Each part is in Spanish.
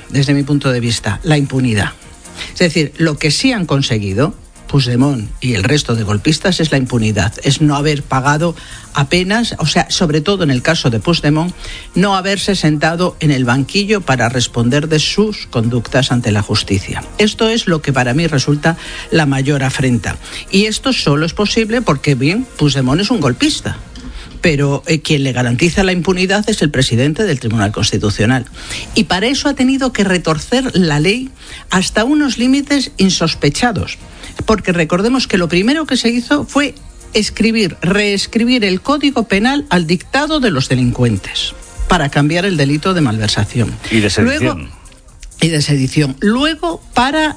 desde mi punto de vista, la impunidad. Es decir, lo que sí han conseguido Puigdemont y el resto de golpistas es la impunidad, es no haber pagado apenas, o sea, sobre todo en el caso de Puigdemont, no haberse sentado en el banquillo para responder de sus conductas ante la justicia. Esto es lo que para mí resulta la mayor afrenta. Y esto solo es posible porque, bien, Puigdemont es un golpista, pero quien le garantiza la impunidad es el presidente del Tribunal Constitucional. Y para eso ha tenido que retorcer la ley hasta unos límites insospechados. Porque recordemos que lo primero que se hizo fue reescribir el Código Penal al dictado de los delincuentes para cambiar el delito de malversación. Y de sedición. Luego, para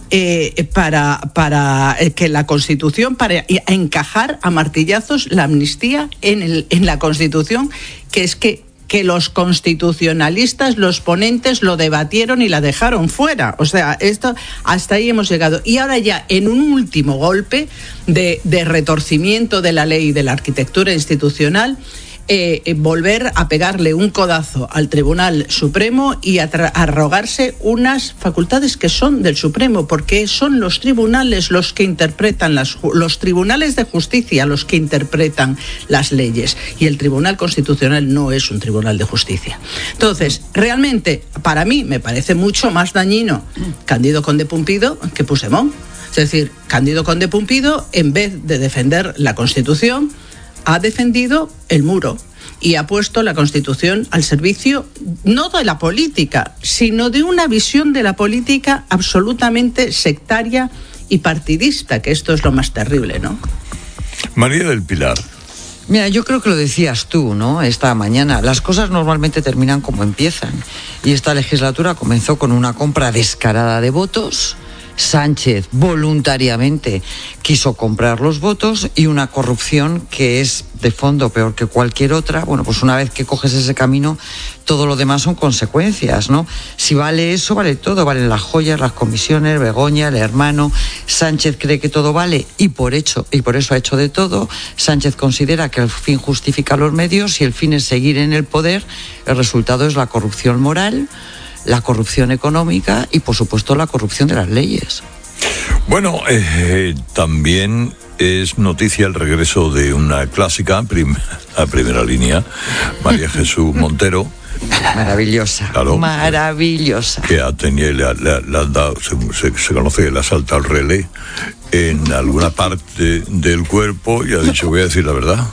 que la Constitución, para encajar a martillazos la amnistía en la Constitución, que es que los constitucionalistas, los ponentes, lo debatieron y la dejaron fuera. O sea, hasta ahí hemos llegado. Y ahora ya, en un último golpe de retorcimiento de la ley y de la arquitectura institucional, volver a pegarle un codazo al Tribunal Supremo y arrogarse unas facultades que son del Supremo, porque son los tribunales los que interpretan los tribunales de justicia los que interpretan las leyes, y el Tribunal Constitucional no es un tribunal de justicia. Entonces, realmente, para mí me parece mucho más dañino Cándido Conde Pumpido que Puigdemont. Es decir, Cándido Conde Pumpido, en vez de defender la Constitución, ha defendido el muro y ha puesto la Constitución al servicio no de la política, sino de una visión de la política absolutamente sectaria y partidista, que esto es lo más terrible, ¿no? María del Pilar. Mira, yo creo que lo decías tú, ¿no? Esta mañana. Las cosas normalmente terminan como empiezan. Y esta legislatura comenzó con una compra descarada de votos. Sánchez voluntariamente quiso comprar los votos y una corrupción que es de fondo peor que cualquier otra. Bueno, pues una vez que coges ese camino, todo lo demás son consecuencias, ¿no? Si vale eso, vale todo. Valen las joyas, las comisiones, Begoña, el hermano. Sánchez cree que todo vale y por eso ha hecho de todo. Sánchez considera que el fin justifica los medios. Si el fin es seguir en el poder, el resultado es la corrupción moral, la corrupción económica y, por supuesto, la corrupción de las leyes. Bueno, también es noticia el regreso de una clásica a primera línea, María Jesús Montero. Maravillosa, claro, maravillosa. Que ha tenido, le han dado, se conoce que le ha saltado el relé en alguna parte del cuerpo y ha dicho, voy a decir la verdad.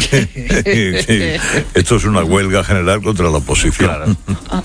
Esto es una huelga general contra la oposición. Claro.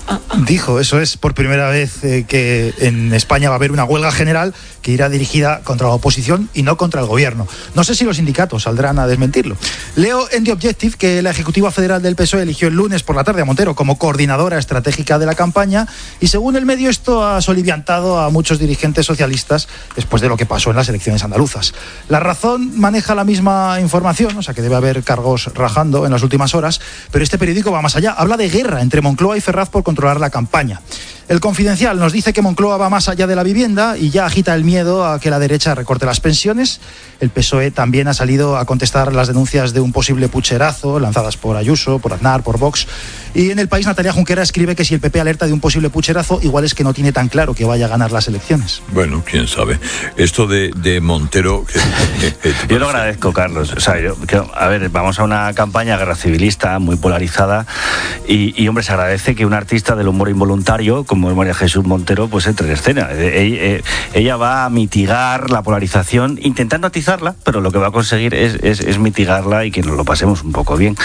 Dijo, eso es por primera vez que en España va a haber una huelga general que irá dirigida contra la oposición y no contra el gobierno. No sé si los sindicatos saldrán a desmentirlo. Leo en The Objective que la Ejecutiva Federal del PSOE eligió el lunes por la tarde a Montero como coordinadora estratégica de la campaña y, según el medio, esto ha soliviantado a muchos dirigentes socialistas después de lo que pasó en las elecciones andaluzas. La Razón maneja la misma información, o sea que debe haber cargos rajando en las últimas horas, pero este periódico va más allá. Habla de guerra entre Moncloa y Ferraz por controlar la campaña. El Confidencial nos dice que Moncloa va más allá de la vivienda y ya agita el miedo a que la derecha recorte las pensiones. El PSOE también ha salido a contestar las denuncias de un posible pucherazo lanzadas por Ayuso, por Aznar, por Vox. Y en El País, Natalia Junquera escribe que si el PP alerta de un posible pucherazo, igual es que no tiene tan claro que vaya a ganar las elecciones. Bueno, quién sabe. Esto de Montero... Yo lo agradezco, Carlos. O sea, a ver, vamos a una campaña guerra civilista muy polarizada y, hombre, se agradece que un artista del humor involuntario como María Jesús Montero pues entre en escena. Ella va a mitigar la polarización, intentando atizarla, pero lo que va a conseguir es mitigarla y que nos lo pasemos un poco bien.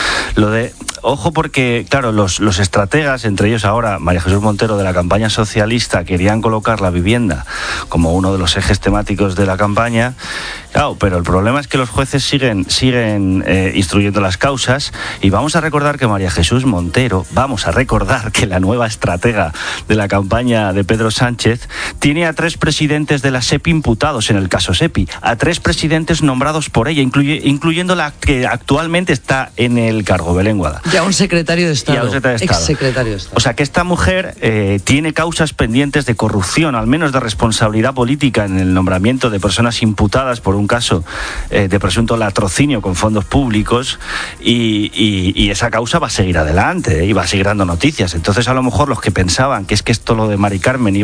Ojo, porque, claro, los estrategas, entre ellos ahora María Jesús Montero de la campaña socialista, querían colocar la vivienda como uno de los ejes temáticos de la campaña. Claro, pero el problema es que los jueces siguen instruyendo las causas y vamos a recordar que María Jesús Montero, que la nueva estratega de la campaña de Pedro Sánchez tiene a 3 presidentes de la SEPI imputados en el caso SEPI, a 3 presidentes nombrados por ella, incluyendo la que actualmente está en el cargo, Belén Guada. Ya un secretario de Estado. Exsecretario de Estado. O sea que esta mujer tiene causas pendientes de corrupción, al menos de responsabilidad política en el nombramiento de personas imputadas por un caso de presunto latrocinio con fondos públicos y esa causa va a seguir adelante y va a seguir dando noticias. Entonces, a lo mejor los que pensaban que es que esto lo de Mari Carmen